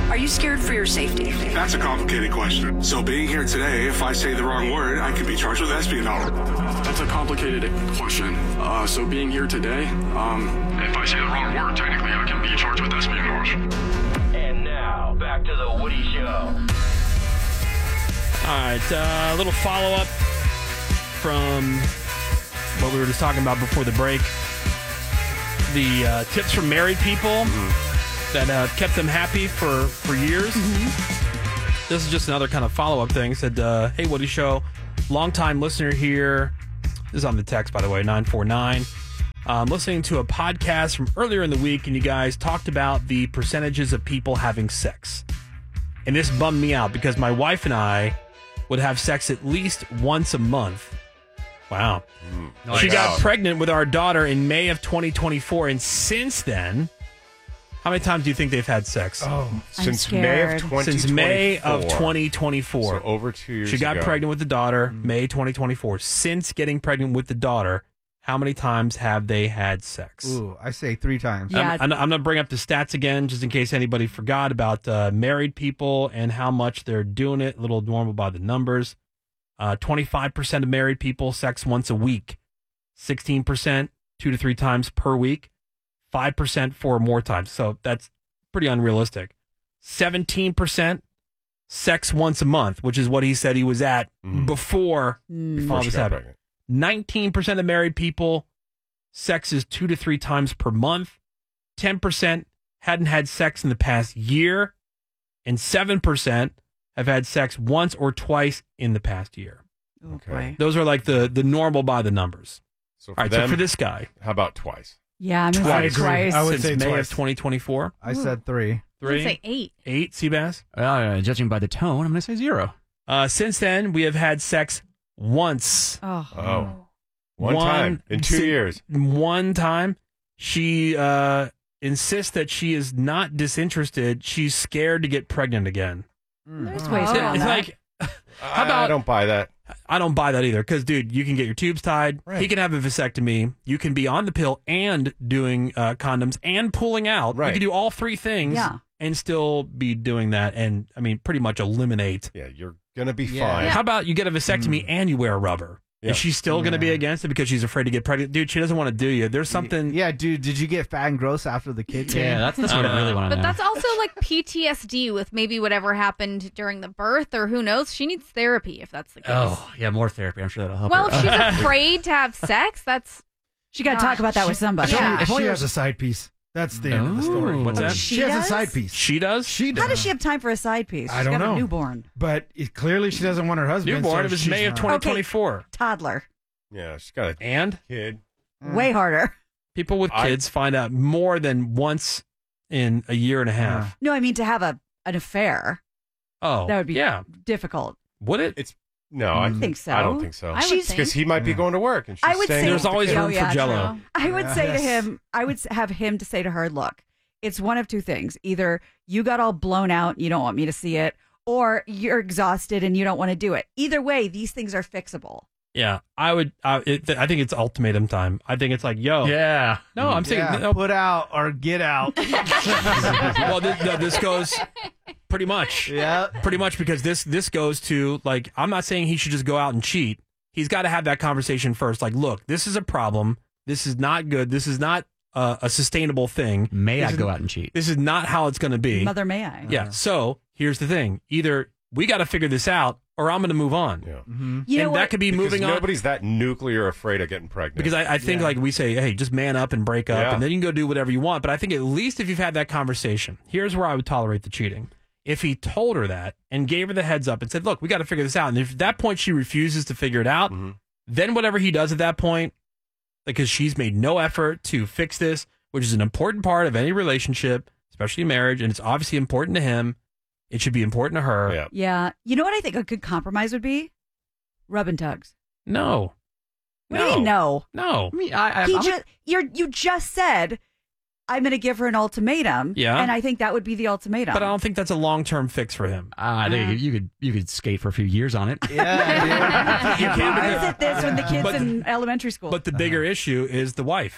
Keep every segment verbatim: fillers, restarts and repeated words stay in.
Are you scared for your safety? That's a complicated question. So being here today, if I say the wrong word, I could be charged with espionage. That's a complicated question. Uh, so being here today, um, if I say the wrong word, technically I can be charged with espionage. And now, back to the Woody Show. All right, uh, a little follow-up from what we were just talking about before the break. The uh, tips from married people mm-hmm. that uh, kept them happy for, for years. Mm-hmm. This is just another kind of follow-up thing. Said, uh, hey, Woody Show, long-time listener here. This is on the text, by the way, nine four nine. I'm listening to a podcast from earlier in the week, and you guys talked about the percentages of people having sex. And this bummed me out because my wife and I would have sex at least once a month. Wow. Mm, nice. She got pregnant with our daughter in May of twenty twenty-four, and since then, how many times do you think they've had sex? Oh, since May of twenty twenty-four. Since May of twenty twenty-four. So over two years She got ago. pregnant with the daughter, mm. May twenty twenty-four. Since getting pregnant with the daughter, how many times have they had sex? Ooh, I say three times. Yeah. I'm, I'm going to bring up the stats again, just in case anybody forgot about uh, married people and how much they're doing it. A little normal by the numbers. Uh, twenty-five percent of married people, sex once a week. sixteen percent, two to three times per week. five percent, four or more times. So that's pretty unrealistic. seventeen percent, sex once a month, which is what he said he was at mm. before, mm. before all this happened. nineteen percent of married people, sex is two to three times per month. ten percent hadn't had sex in the past year. And seven percent have had sex once or twice in the past year. Okay. Those are like the, the normal by the numbers. So all right, them, so for this guy. How about twice? Yeah, I'm twice. twice. I would Since say May twice. of twenty twenty-four. I said three. Three? I would say eight. Eight, Seabass? Uh, judging by the tone, I'm going to say zero. Uh, since then, we have had sex once. Oh. Oh. One, one time in two si- years. One time. She uh, insists that she is not disinterested. She's scared to get pregnant again. There's ways It's around that. like, how about... I don't buy that. I don't buy that either because, dude, you can get your tubes tied. Right. He can have a vasectomy. You can be on the pill and doing uh, condoms and pulling out. Right. You can do all three things Yeah. and still be doing that and, I mean, pretty much eliminate. Yeah, you're going to be Yeah. fine. How about you get a vasectomy mm. and you wear a rubber? Yeah. Is she still going to be Yeah. against it because she's afraid to get pregnant? Dude, she doesn't want to do you. There's something... Yeah, dude, did you get fat and gross after the kid came? Yeah, that's, that's what I really want to But know. that's also like P T S D with maybe whatever happened during the birth, or who knows. She needs therapy if that's the case. Oh, yeah, more therapy. I'm sure that'll help Well, her. if she's afraid to have sex, that's... She got to talk about that with somebody. Yeah. She has a side piece. That's the end of the story. What's that? She, She has does? a side piece. She does? She does. How does she have time for a side piece? She's I don't got know. a newborn. But it, clearly she doesn't want her husband. Newborn. so It was she's May of not. twenty twenty-four. Toddler. Yeah, she's got a And kid. Way harder. people with I- kids find out more than once in a year and a half. No, I mean to have a an affair. Oh, That would be yeah. difficult. Would it? It's no, I I think so. I don't think so. I would She's- think. Because he might be Yeah. going to work, and she's I would staying say- There's with the always kid. Oh, room yeah, for Jello. true. I would say to Yes. him, I would s- have him to say to her, look, it's one of two things. Either you got all blown out and you don't want me to see it, or you're exhausted and you don't want to do it. Either way, these things are fixable. Yeah, I would. Uh, it, I think it's ultimatum time. I think it's like, yo, Yeah. no, I'm saying, Yeah, no, put out or get out. well, this, no, this goes pretty much, Yeah. pretty much because this this goes to like, I'm not saying he should just go out and cheat. He's got to have that conversation first. Like, look, this is a problem. This is not good. This is not uh, a sustainable thing. May This I is- go out and cheat? This is not how it's going to be. Mother, may I? Yeah. So here's the thing: either we got to figure this out, or I'm going to move on. Yeah. Mm-hmm. You know and what? that could be Because moving on. nobody's that nuclear afraid of getting pregnant. Because I, I think Yeah. like we say, hey, just man up and break up, Yeah. and then you can go do whatever you want. But I think at least if you've had that conversation, here's where I would tolerate the cheating. If he told her that and gave her the heads up and said, look, we got to figure this out. And if at that point she refuses to figure it out, Mhm. then whatever he does at that point, because she's made no effort to fix this, which is an important part of any relationship, especially marriage, and it's obviously important to him, it should be important to her. Yeah. Yeah. You know what I think a good compromise would be? Rub and tugs. No. What do you mean no? No. I mean, I, I, He I'm- just you're you just said I'm going to give her an ultimatum. Yeah. And I think that would be the ultimatum. But I don't think that's a long-term fix for him. Uh, I think Uh. you could you could skate for a few years on it. Yeah. You can't, Why is it this when the kid's But- in elementary school? But the bigger issue is the wife,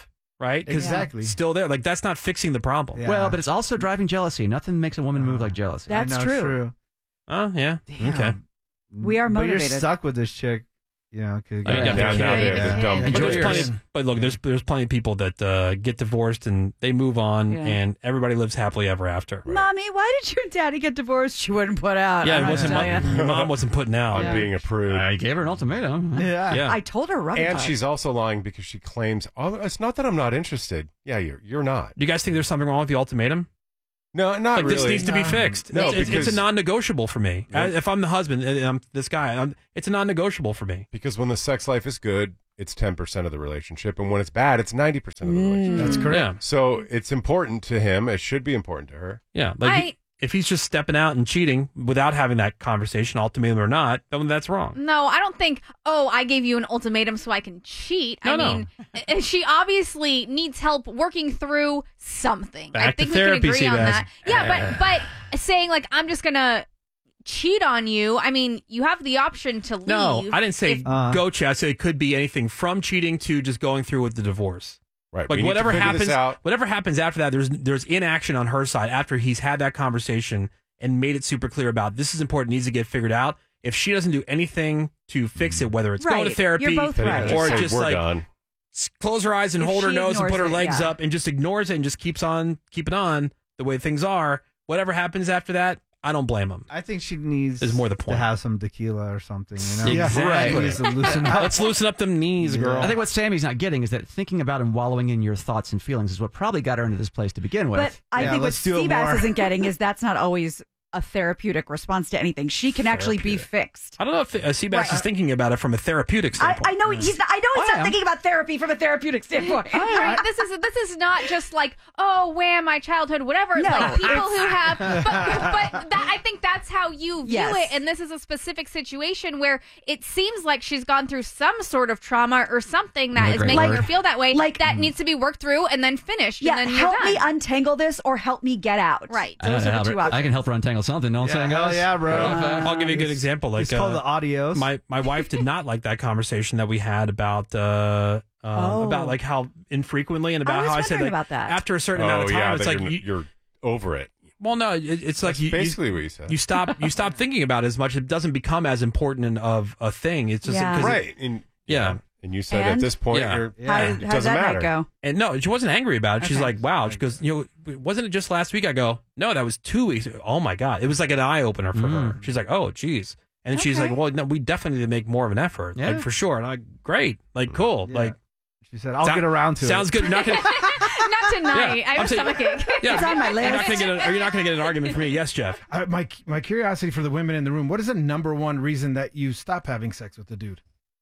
right? 'Cause Exactly. it's still there. Like, that's not fixing the problem. Yeah. Well, but it's also driving jealousy. Nothing makes a woman move like jealousy. That's I know, true. true. Oh, yeah. Damn. Okay. We are But motivated. you're stuck with this chick. You know, 'cause you Oh, you got got the the Now, kid. now they're, Yeah. they're dumb. Yeah. But Enjoy there's, yours. plenty of, but look, there's there's plenty of people that uh, get divorced and they move on, Yeah. and everybody lives happily ever after. Mommy, why did your daddy get divorced? She wouldn't put out. Yeah, I'm it not wasn't. telling My, ya. your mom wasn't putting out. I'm being a prude. I gave her an ultimatum. Yeah. Yeah. I told her rub And it. she's also lying because she claims, oh, it's not that I'm not interested. Yeah, you're you're not. Do you guys think there's something wrong with the ultimatum? No, not Like, really. this needs to be fixed. No, it's, it's- it's a because- non-negotiable for me. Yeah. I- if I'm the husband and I'm this guy, I'm, it's a non-negotiable for me. Because when the sex life is good, it's ten percent of the relationship. And when it's bad, it's ninety percent of the relationship. That's correct. Yeah, So it's important to him. It should be important to her. yeah. Like I- if he's just stepping out and cheating without having that conversation, ultimatum or not, then that's wrong. No, I don't think, oh, I gave you an ultimatum so I can cheat. No, I no. mean, uh, she obviously needs help working through something. I Back to think therapy, we can agree on Seabass. that. Yeah, but but saying like I'm just gonna cheat on you. I mean, you have the option to leave. No, I didn't say if- Uh, go cheat. I said it could be anything from cheating to just going through with the divorce. Right. Like we need to whatever figure happens, this out. whatever happens after that, there's there's inaction on her side after he's had that conversation and made it super clear about this is important, needs to get figured out. If she doesn't do anything to fix it, whether it's going to Right. therapy You're both Then you right. just or say, just we're like done. s- close her eyes and If hold her she nose and put her ignores it, legs yeah. up and just ignores it and just keeps on keeping on the way things are. Whatever happens after that, I don't blame him. I think she needs Is more the point. to have some tequila or something. You know? Yeah, exactly. She needs to loosen up. Let's loosen up them knees, girl. I think what Sammy's not getting is that thinking about and wallowing in your thoughts and feelings is what probably got her into this place to begin with. But I Yeah, think what let's do it Seabass more. isn't getting is that's not always a therapeutic response to anything. She can actually be fixed. I don't know if uh, Seabass Right. is thinking about it from a therapeutic I, standpoint. I know he's not, I know he's I not am. thinking about therapy from a therapeutic standpoint. Right, this is this is not just like oh wham my childhood whatever. It's No, like people it's- who have, but, but that, I think that's how you view Yes. it. And this is a specific situation where it seems like she's gone through some sort of trauma or something that Another is great making word. her feel that way. Like- that needs to be worked through and then finished. Yeah, and then you're help done. me untangle this or help me get out. Right. I, know Those are how the to two help her- options. I can help her untangle something. Don't Yeah, say hell guys. yeah, bro. I'll give you a good example. Like It's called uh, the audios. my my wife did not like that conversation that we had about uh, um, Oh. about like how infrequently and I about was how I said wondering like about that. after a certain amount Oh, of time, yeah, it's that like you're, you, you're over it. well, no, it, it's like That's you, you- basically what you said. you stop you stop thinking about it as much. It doesn't become as important of a thing. It's just Yeah. 'cause it- right. And, Yeah. And you said And? at this point, Yeah. you're, Yeah. How, it how does doesn't that matter. night go? And no, she wasn't angry about it. She's Okay. like, wow. She goes, you know, wasn't it just last week? I go, no, that was two weeks. Oh my God. It was like an eye opener for her. She's like, oh, geez. And then she's Okay. like, well, no, we definitely need to make more of an effort. Yeah. Like, for sure. And I'm like, great. Like, cool. Yeah. Like, She said, "I'll Sound- get around to sounds it." good. You're not gonna, Not tonight. Yeah, I have I'm a saying- stomachache. yeah, It's on my You're not list. gonna get a, or you're not going to get an argument from me. Yes, Jeff. Uh, my my curiosity for the women in the room: what is the number one reason that you stop having sex with a dude?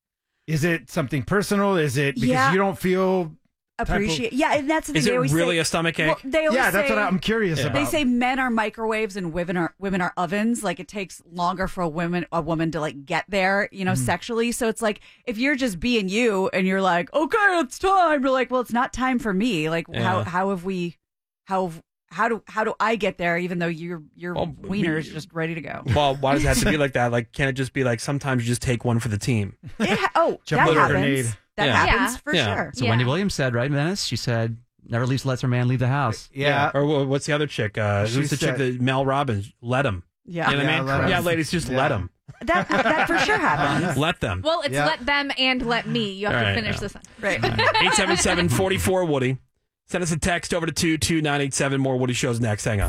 Is it something personal? Is it because Yeah. you don't feel? type of- Appreciate. Yeah, and that's the thing. Is they it always really say, a stomach ache? Well, they always Yeah, that's say, what I'm curious Yeah. about. They say men are microwaves and women are women are ovens. Like it takes longer for a woman a woman to like get there, you know, Mm-hmm. sexually. So it's like if you're just being you and you're like, okay, it's time. You're like, well, it's not time for me. Like how Yeah. how have we how how do how do I get there even though your your Well, wiener is me- just ready to go? Well, why does it have to be like that? Like, can't it just be like sometimes you just take one for the team? It ha- oh, Jump that with a happens. grenade. That Yeah. happens Yeah. for Yeah. sure. So Yeah. Wendy Williams said, right, Venice? She said, never leaves lets her man leave the house. yeah. Or wha- what's the other chick? Uh, She who's the chick said- that Mel Robbins? Let him. Yeah. You know what Yeah, I mean? let 'em. Yeah, ladies, just Yeah. let them. That that for sure happens. Let them. Well, it's Yeah. let them and let me. You have All to right, finish yeah. this one. Right. eight seven seven, four four, Woody. Send us a text over to two two nine eight seven. More Woody Shows next. Hang on.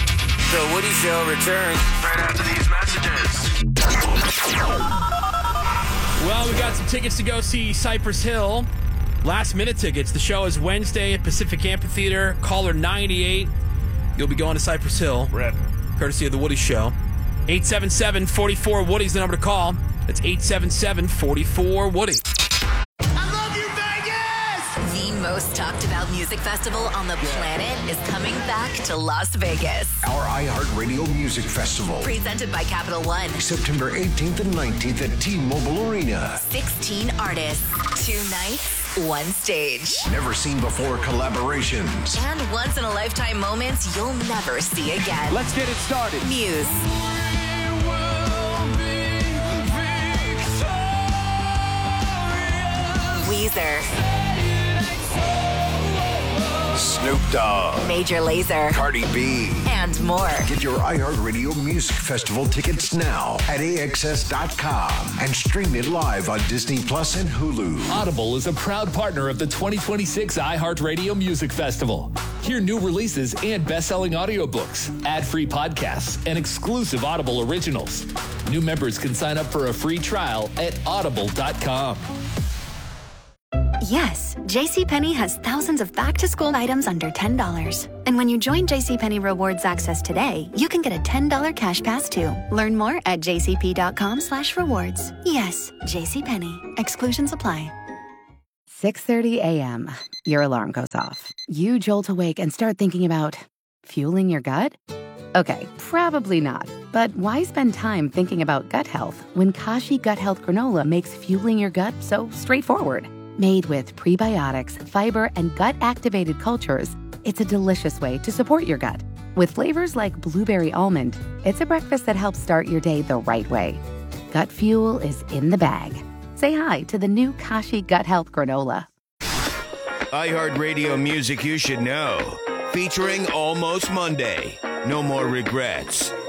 The Woody Show returns right after these messages. Well, we got some tickets to go see Cypress Hill. Last minute tickets. The show is Wednesday at Pacific Amphitheater. Caller ninety-eight. You'll be going to Cypress Hill. Rip. Courtesy of The Woody Show. eight seven seven, four four, Woody's the number to call. That's eight seven seven, four four, Woody. The most talked about music festival on the planet is coming back to Las Vegas. Our iHeartRadio Music Festival. Presented by Capital One. September eighteenth and nineteenth at T-Mobile Arena. sixteen artists, two nights, one stage. Never seen before collaborations. And once in a lifetime moments you'll never see again. Let's get it started. Muse. Weezer. Snoop Dogg, Major Lazer, Cardi B, and more. Get your iHeartRadio Music Festival tickets now at A X S dot com and stream it live on Disney Plus and Hulu. Audible is a proud partner of the twenty twenty-six iHeartRadio Music Festival. Hear new releases and best-selling audiobooks, ad-free podcasts, and exclusive Audible originals. New members can sign up for a free trial at audible dot com. Yes, JCPenney has thousands of back-to-school items under ten dollars. And when you join JCPenney Rewards Access today, you can get a ten dollars cash pass too. Learn more at jcp.com slash rewards. Yes, JCPenney. Exclusions apply. six thirty a.m. Your alarm goes off. You jolt awake and start thinking about fueling your gut? Okay, probably not. But why spend time thinking about gut health when Kashi Gut Health Granola makes fueling your gut so straightforward? Made with prebiotics, fiber, and gut-activated cultures, it's a delicious way to support your gut. With flavors like blueberry almond, it's a breakfast that helps start your day the right way. Gut fuel is in the bag. Say hi to the new Kashi Gut Health Granola. iHeartRadio Music You Should Know. Featuring Almost Monday. No More Regrets.